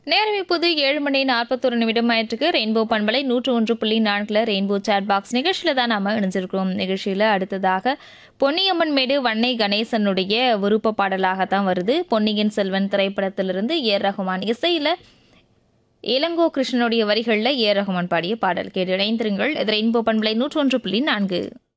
நேரம் இப்போது 7:41 ஆயிட்டுருக்கு. ரெயின்போ பண்பலை 101.4 ரெயின்போ சாட் பாக்ஸ் நிகழ்ச்சியில் தான் நாம இணைஞ்சிருக்கிறோம். நிகழ்ச்சியில் அடுத்ததாக பொன்னியம்மன் மேடு வன்னை கணேசனுடைய விருப்ப பாடலாகத்தான் வருது. பொன்னியின் செல்வன் திரைப்படத்திலிருந்து ரகுமான் இசையில் இளங்கோ கிருஷ்ணனுடைய வரிகளில் ரகுமான் பாடிய பாடல் கேட்டு இணைந்திருங்கள். இது ரெயின்போ பண்பலை 101.4.